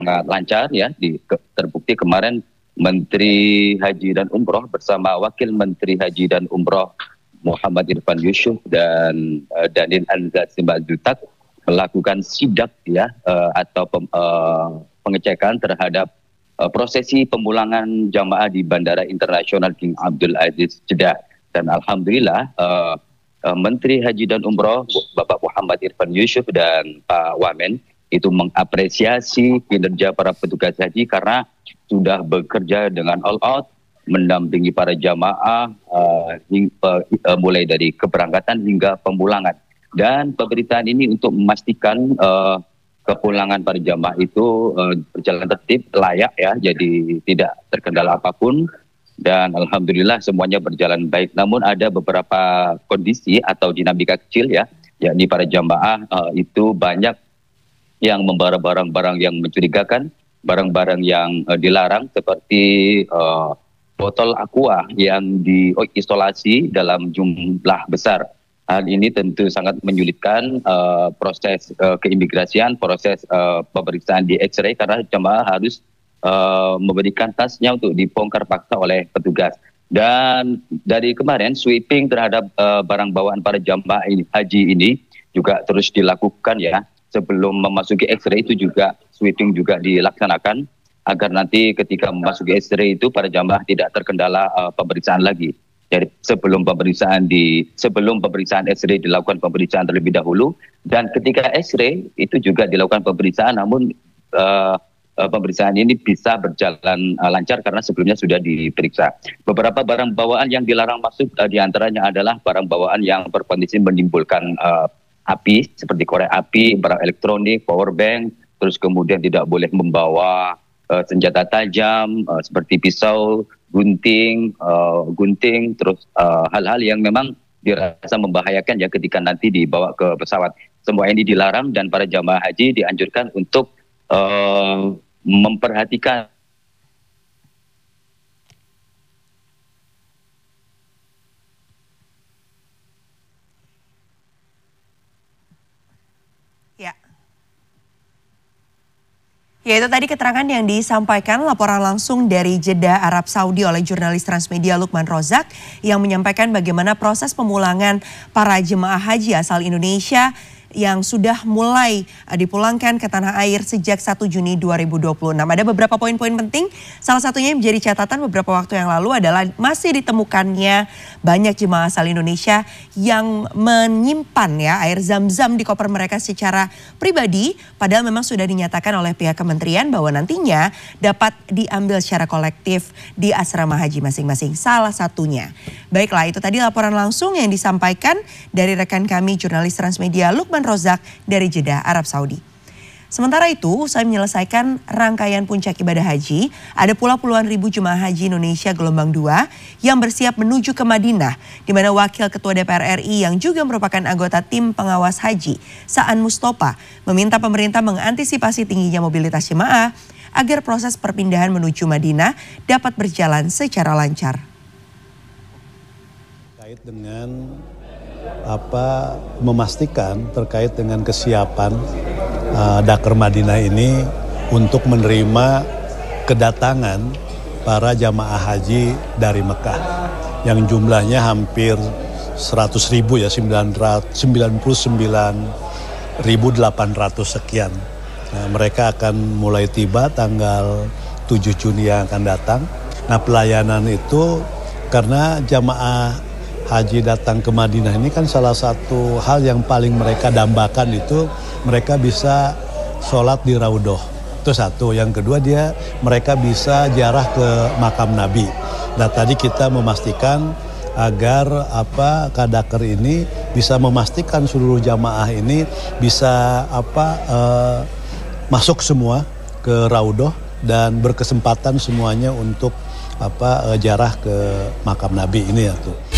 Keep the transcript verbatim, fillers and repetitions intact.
sangat lancar ya. Di, ke, terbukti kemarin Menteri Haji dan Umroh bersama Wakil Menteri Haji dan Umroh Muhammad Irfan Yusuf dan uh, Danil Anzar Simbal-Dutak melakukan sidak ya uh, atau pem, uh, pengecekan terhadap uh, prosesi pemulangan jamaah di Bandara Internasional King Abdul Aziz Jeddah. Dan alhamdulillah uh, uh, Menteri Haji dan Umroh Bapak Muhammad Irfan Yusuf dan Pak Wamen itu mengapresiasi kinerja para petugas haji karena sudah bekerja dengan all out, mendampingi para jamaah uh, hingga, uh, mulai dari keberangkatan hingga pemulangan. Dan pemberitaan ini untuk memastikan uh, kepulangan para jamaah itu uh, berjalan tertib, layak ya, jadi tidak terkendala apapun. Dan alhamdulillah semuanya berjalan baik. Namun ada beberapa kondisi atau dinamika kecil ya, yakni para jamaah uh, itu banyak yang membawa barang-barang yang mencurigakan, barang-barang yang uh, dilarang seperti uh, botol aqua yang diisolasi dalam jumlah besar. Hal ini tentu sangat menyulitkan uh, proses uh, keimigrasian, proses uh, pemeriksaan di X-ray karena jemaah harus uh, memberikan tasnya untuk dibongkar paksa oleh petugas. Dan dari kemarin sweeping terhadap uh, barang bawaan para jemaah ini, haji ini juga terus dilakukan ya. Sebelum memasuki X-ray itu juga sweeping juga dilaksanakan agar nanti ketika memasuki X-ray itu para jamaah tidak terkendala uh, pemeriksaan lagi. Jadi sebelum pemeriksaan di sebelum pemeriksaan X-ray dilakukan pemeriksaan terlebih dahulu, dan ketika X-ray itu juga dilakukan pemeriksaan, namun uh, uh, pemeriksaan ini bisa berjalan uh, lancar karena sebelumnya sudah diperiksa. Beberapa barang bawaan yang dilarang masuk uh, diantaranya adalah barang bawaan yang berpotensi menimbulkan uh, api seperti korek api, barang elektronik, power bank, terus kemudian tidak boleh membawa uh, senjata tajam uh, seperti pisau, gunting, uh, gunting, terus hal-hal uh, yang memang dirasa membahayakan ya ketika nanti dibawa ke pesawat. Semua ini dilarang dan para jamaah haji dianjurkan untuk uh, memperhatikan Ya, itu tadi keterangan yang disampaikan laporan langsung dari Jeddah, Arab Saudi oleh jurnalis Transmedia Lukman Rozak yang menyampaikan bagaimana proses pemulangan para jemaah haji asal Indonesia yang sudah mulai dipulangkan ke tanah air sejak satu Juni dua ribu dua puluh enam. Ada beberapa poin-poin penting, salah satunya yang menjadi catatan beberapa waktu yang lalu adalah masih ditemukannya banyak jemaah asal Indonesia yang menyimpan ya air zam-zam di koper mereka secara pribadi, padahal memang sudah dinyatakan oleh pihak kementerian bahwa nantinya dapat diambil secara kolektif di asrama haji masing-masing. Salah satunya. Baiklah, itu tadi laporan langsung yang disampaikan dari rekan kami jurnalis Transmedia Lukman Rozak dari Jeddah, Arab Saudi. Sementara itu, usai menyelesaikan rangkaian puncak ibadah haji, ada pula puluhan ribu jemaah haji Indonesia gelombang dua yang bersiap menuju ke Madinah, di mana Wakil Ketua D P R R I yang juga merupakan anggota tim pengawas haji, Saan Mustopa, meminta pemerintah mengantisipasi tingginya mobilitas jemaah agar proses perpindahan menuju Madinah dapat berjalan secara lancar. Terkait dengan apa memastikan terkait dengan kesiapan uh, Dakar Madinah ini untuk menerima kedatangan para jamaah haji dari Mekah yang jumlahnya hampir seratus ribu ya, sembilan puluh sembilan ribu delapan ratus sekian. Nah, mereka akan mulai tiba tanggal tujuh Juni yang akan datang. Nah, pelayanan itu karena jamaah haji datang ke Madinah ini kan salah satu hal yang paling mereka dambakan itu mereka bisa sholat di Raudhoh. Itu satu. Yang kedua dia mereka bisa ziarah ke makam Nabi. Nah tadi kita memastikan agar apa Kadaker ini bisa memastikan seluruh jamaah ini bisa apa eh, masuk semua ke Raudhoh dan berkesempatan semuanya untuk apa eh, ziarah ke makam Nabi ini ya tuh.